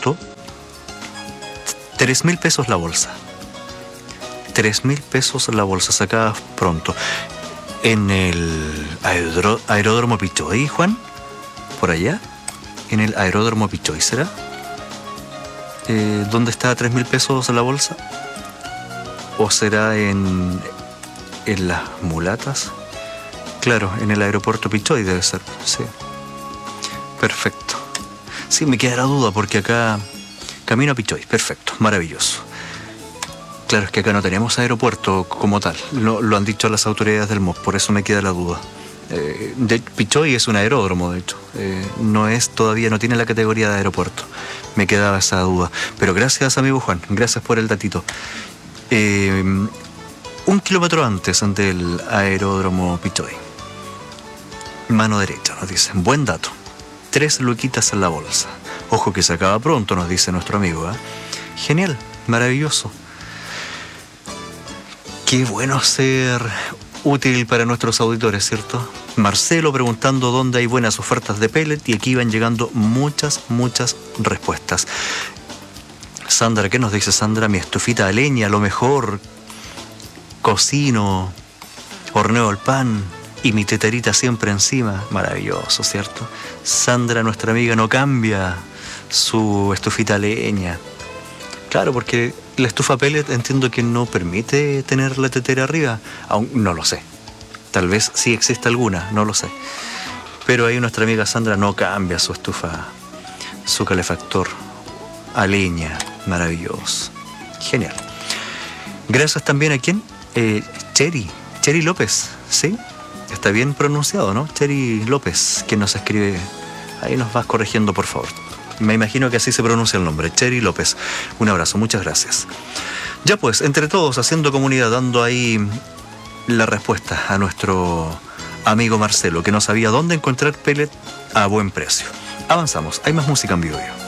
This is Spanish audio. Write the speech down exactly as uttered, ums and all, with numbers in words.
aeropuerto, tres mil pesos la bolsa. Tres mil pesos la bolsa, sacada pronto. En el aerodro- aeródromo Pichoy, Juan, por allá, en el aeródromo Pichoy, ¿será? Eh, ¿Dónde está tres mil pesos la bolsa? ¿O será en, en las mulatas? Claro, en el aeropuerto Pichoy debe ser, sí. Perfecto. Sí, me queda la duda porque acá, camino a Pichoy, perfecto, maravilloso. Claro, es que acá no tenemos aeropuerto como tal, lo, lo han dicho las autoridades del M O P, por eso me queda la duda. Eh, de, Pichoy es un aeródromo, de hecho, eh, no es todavía, no tiene la categoría de aeropuerto. Me quedaba esa duda. Pero gracias, amigo Juan, gracias por el datito. Eh, un kilómetro antes del aeródromo Pichoy. Mano derecha, nos dicen. Buen dato. Tres luquitas en la bolsa. Ojo que se acaba pronto, nos dice nuestro amigo. ¿eh? Genial, maravilloso. Qué bueno ser útil para nuestros auditores, ¿cierto? Marcelo preguntando dónde hay buenas ofertas de pellet y aquí van llegando muchas, muchas respuestas. Sandra, ¿qué nos dice Sandra? Mi estufita de leña, lo mejor. Cocino, horneo el pan y mi teterita siempre encima. Maravilloso, ¿cierto? Sandra, nuestra amiga, no cambia su estufita de leña. Claro, porque la estufa pellet entiendo que no permite tener la tetera arriba. Aún no lo sé. Tal vez sí existe alguna, no lo sé. Pero ahí nuestra amiga Sandra no cambia su estufa, su calefactor a leña. Maravilloso. Genial. Gracias también a quién? Eh, Cheri. Cheri López, ¿sí? Está bien pronunciado, ¿no? Cheri López, quien nos escribe. Ahí nos vas corrigiendo, por favor. Me imagino que así se pronuncia el nombre. Cheri López. Un abrazo, muchas gracias. Ya pues, entre todos, haciendo comunidad, dando ahí la respuesta a nuestro amigo Marcelo, que no sabía dónde encontrar pellet a buen precio. Avanzamos, hay más música en vivo.